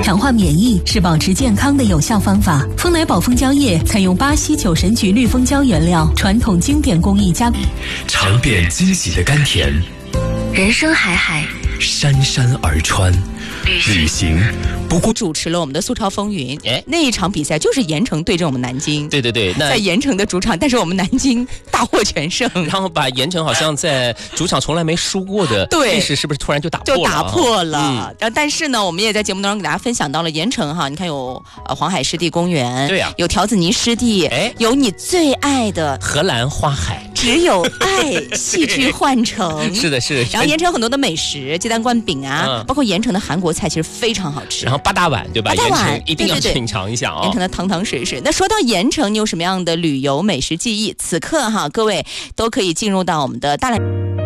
强化免疫是保持健康的有效方法。丰奶宝蜂胶液采用巴西酒神菊绿蜂胶原料，传统经典工艺加尝遍惊喜的甘甜。 人生海海， 山山而川，旅行不过主持了我们的苏超风云。那一场比赛就是盐城对阵我们南京。 对对对，那在盐城的主场，但是我们南京大获全胜， 然后把盐城好像在主场从来没输过的历史是不是突然就打破了？ 但是呢，我们也在节目当中给大家分享到了盐城哈，你看有黄海湿地公园， 对呀， 有条子泥湿地，有你最爱的荷兰花海。 只有爱戏剧幻城是的是的。 然后盐城有很多的美食，鸡蛋灌饼啊，包括盐城的韩国菜其实非常好吃。 然后八大碗对吧？ 八大碗盐城一定要品尝一下啊！ 盐城的汤汤水水。那说到盐城，你有什么样的旅游美食记忆？此刻哈，各位都可以进入到我们的大连。